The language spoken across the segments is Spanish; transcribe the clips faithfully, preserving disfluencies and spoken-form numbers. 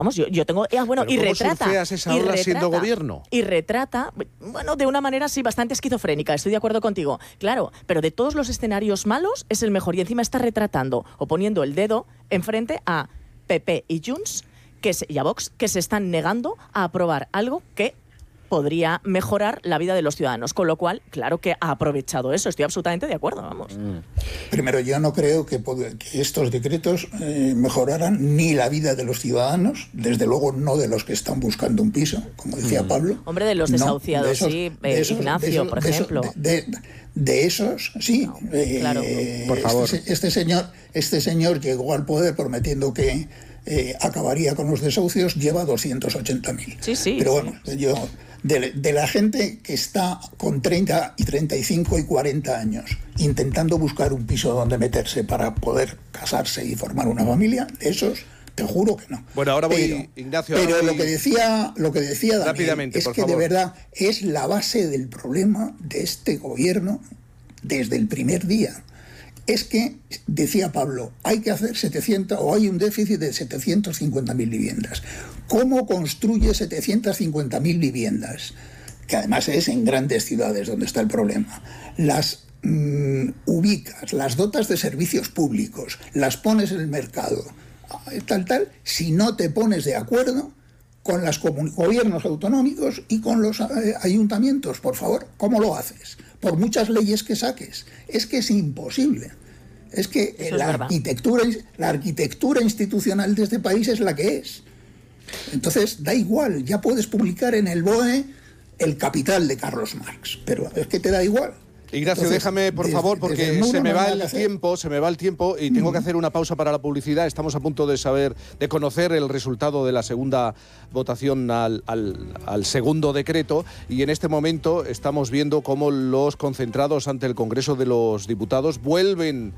Vamos, yo, yo tengo... Ah, bueno, ¿Pero y cómo retrata... surfeas esa y ola retrata, siendo gobierno? Y retrata, bueno, de una manera sí bastante esquizofrénica, estoy de acuerdo contigo. Claro, pero de todos los escenarios malos es el mejor. Y encima está retratando o poniendo el dedo enfrente a P P y Junts que se, y a Vox, que se están negando a aprobar algo que podría mejorar la vida de los ciudadanos, con lo cual, claro que ha aprovechado eso, estoy absolutamente de acuerdo, vamos. Primero, yo no creo que, que estos decretos eh, mejoraran ni la vida de los ciudadanos, desde luego no de los que están buscando un piso, como decía mm. Pablo. Hombre, de los desahuciados, no, de esos, sí, eh, esos, Ignacio, de esos, por ejemplo. De, de, de esos, sí. No, eh, claro, por favor. Este, este, señor, este señor llegó al poder prometiendo que eh, acabaría con los desahucios, lleva doscientos ochenta mil. Sí, sí. Pero bueno, sí. yo... De, de la gente que está con treinta y treinta y cinco y cuarenta años intentando buscar un piso donde meterse para poder casarse y formar una familia, esos te juro que no. Bueno, ahora voy, pero, Ignacio. Pero ahora lo voy... que decía, lo que decía Daniel, Rápidamente, es por que favor. de verdad es la base del problema de este gobierno desde el primer día. Es que, decía Pablo, hay que hacer setecientos, o hay un déficit de setecientas cincuenta mil viviendas. ¿Cómo construye setecientas cincuenta mil viviendas? Que además es en grandes ciudades donde está el problema. Las mmm, ubicas, las dotas de servicios públicos, las pones en el mercado, tal, tal, si no te pones de acuerdo con los gobiernos autonómicos y con los eh, ayuntamientos, por favor, ¿cómo lo haces? Por muchas leyes que saques. Es que es imposible. Es que Eso la, es arquitectura, la arquitectura institucional de este país es la que es. Entonces, da igual, ya puedes publicar en el B O E El Capital de Carlos Marx, pero es que te da igual. Ignacio, Entonces, déjame, por desde, favor, porque se me va el tiempo, se me va el tiempo y tengo mm. que hacer una pausa para la publicidad. Estamos a punto de saber, de conocer el resultado de la segunda votación al, al, al segundo decreto y en este momento estamos viendo cómo los concentrados ante el Congreso de los Diputados vuelven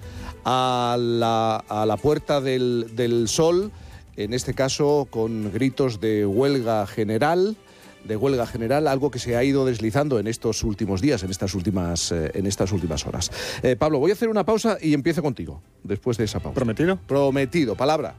a la, a la Puerta del, del Sol, en este caso con gritos de huelga general. de huelga general, algo que se ha ido deslizando en estos últimos días, en estas últimas, eh, en estas últimas horas. Eh, Pablo, voy a hacer una pausa y empiezo contigo, después de esa pausa. ¿Prometido? Prometido, palabra.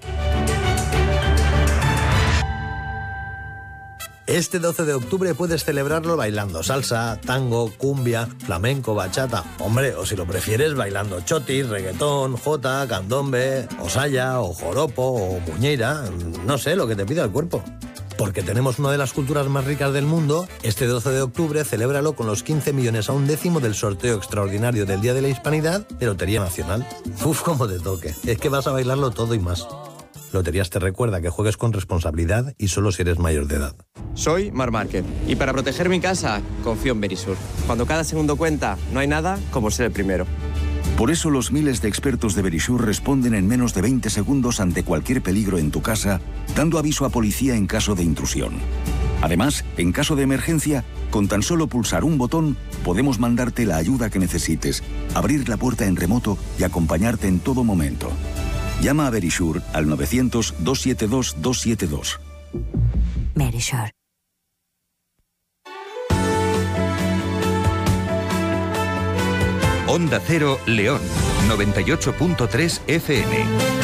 Este doce de octubre puedes celebrarlo bailando salsa, tango, cumbia, flamenco, bachata. Hombre, o si lo prefieres, bailando chotis, reggaetón, jota, candombe, o saya, o joropo, o muñeira. No sé, lo que te pida el cuerpo. Porque tenemos una de las culturas más ricas del mundo, este doce de octubre celébralo con los quince millones a un décimo del sorteo extraordinario del Día de la Hispanidad de Lotería Nacional. Uf, cómo te toque. Es que vas a bailarlo todo y más. Loterías te recuerda que juegues con responsabilidad y solo si eres mayor de edad. Soy Mar Márquez y para proteger mi casa confío en Verisur. Cuando cada segundo cuenta, no hay nada como ser el primero. Por eso los miles de expertos de Verisur responden en menos de veinte segundos ante cualquier peligro en tu casa, dando aviso a policía en caso de intrusión. Además, en caso de emergencia, con tan solo pulsar un botón, podemos mandarte la ayuda que necesites, abrir la puerta en remoto y acompañarte en todo momento. Llama a Verisur al novecientos, doscientos setenta y dos, doscientos setenta y dos. Verisur. Onda Cero León, noventa y ocho punto tres F M.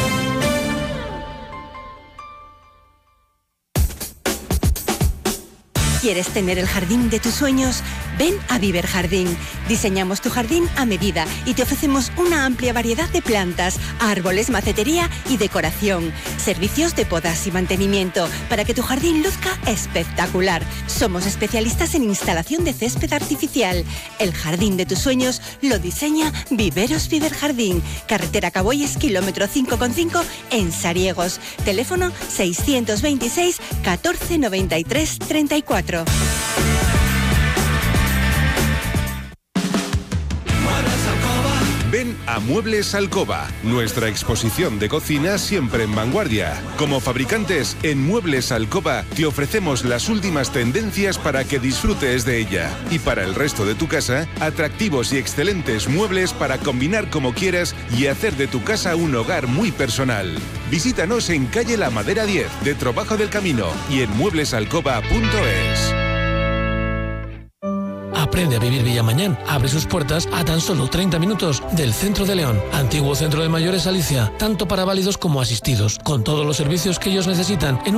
¿Quieres tener el jardín de tus sueños? Ven a Viver Jardín. Diseñamos tu jardín a medida y te ofrecemos una amplia variedad de plantas, árboles, macetería y decoración. Servicios de podas y mantenimiento para que tu jardín luzca espectacular. Somos especialistas en instalación de césped artificial. El jardín de tus sueños lo diseña Viveros Viver Jardín. Carretera Caboyes, kilómetro cinco coma cinco en Sariegos. Teléfono seiscientos veintiséis, catorce noventa y tres, treinta y cuatro. Ven a Muebles Alcoba, nuestra exposición de cocina siempre en vanguardia. Como fabricantes, en Muebles Alcoba te ofrecemos las últimas tendencias para que disfrutes de ella. Y para el resto de tu casa, atractivos y excelentes muebles para combinar como quieras y hacer de tu casa un hogar muy personal. Visítanos en calle La Madera diez, de Trobajo del Camino, y en muebles alcoba punto es. Aprende a vivir Villamañán. Abre sus puertas a tan solo treinta minutos del centro de León. Antiguo centro de mayores Alicia, tanto para válidos como asistidos, con todos los servicios que ellos necesitan en un